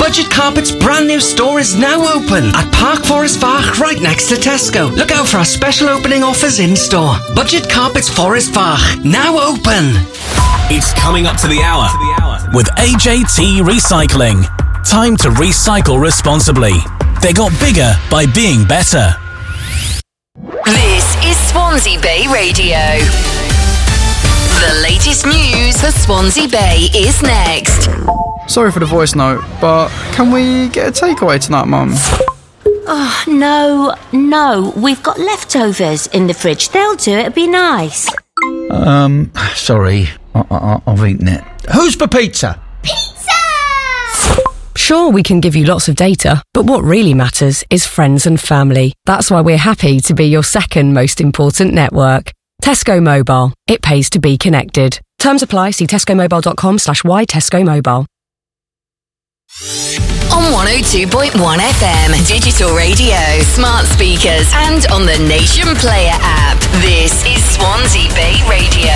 Budget Carpet's brand new store is now open at Park Forest Fach, right next to Tesco. Look out for our special opening offers in store. Budget Carpets Forest Fach, now open. It's coming up to the hour with AJT Recycling. Time to recycle responsibly. They got bigger by being better. This is Swansea Bay Radio. The latest news for Swansea Bay is next. Sorry for the voice note, but can we get a takeaway tonight, Mum? Oh, no. We've got leftovers in the fridge. They'll do it. It'll be nice. Sorry. I've eaten it. Who's for pizza? Sure, we can give you lots of data, but what really matters is friends and family. That's why we're happy to be your second most important network. Tesco Mobile. It pays to be connected. Terms apply. See tescomobile.com/why-Tesco-Mobile. On 102.1 FM, digital radio, smart speakers, and on the Nation Player app. This is Swansea Bay Radio.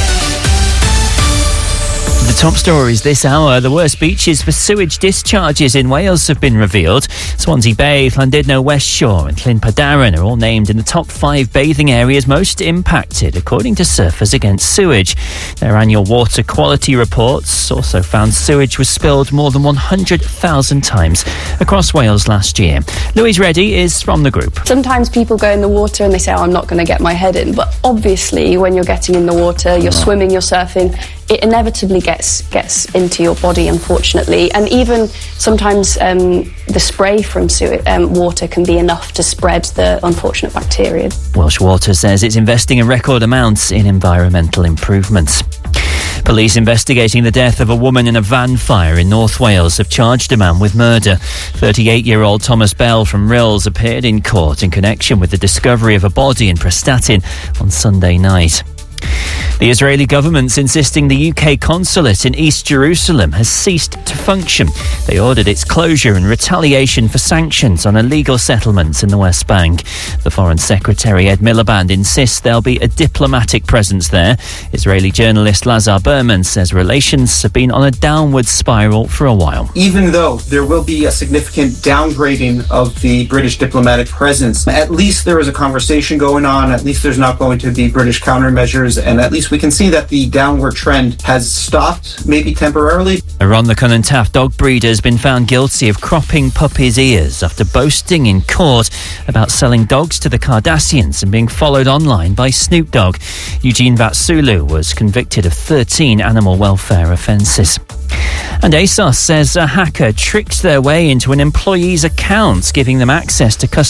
The top stories this hour. The worst beaches for sewage discharges in Wales have been revealed. Swansea Bay, Llandudno West Shore and Llyn Padaran are all named in the top 5 bathing areas most impacted, according to Surfers Against Sewage. Their annual water quality reports also found sewage was spilled more than 100,000 times across Wales last year. Louise Reddy is from the group. Sometimes people go in the water and they say, I'm not going to get my head in. But obviously, when you're getting in the water, you're swimming, you're surfing, it inevitably gets into your body, unfortunately. And even sometimes the spray from water can be enough to spread the unfortunate bacteria. Welsh Water says it's investing a record amount in environmental improvements. Police investigating the death of a woman in a van fire in North Wales have charged a man with murder. 38-year-old Thomas Bell from Rills appeared in court in connection with the discovery of a body in Prestatyn on Sunday night. The Israeli government's insisting the UK consulate in East Jerusalem has ceased to function. They ordered its closure in retaliation for sanctions on illegal settlements in the West Bank. The Foreign Secretary Ed Miliband insists there'll be a diplomatic presence there. Israeli journalist Lazar Berman says relations have been on a downward spiral for a while. Even though there will be a significant downgrading of the British diplomatic presence, at least there is a conversation going on, at least there's not going to be British countermeasures, and at least we can see that the downward trend has stopped, maybe temporarily. A Rhondda and Taff dog breeder has been found guilty of cropping puppies' ears after boasting in court about selling dogs to the Kardashians and being followed online by Snoop Dogg. Eugene Vatsulu was convicted of 13 animal welfare offences. And ASOS says a hacker tricked their way into an employee's account, giving them access to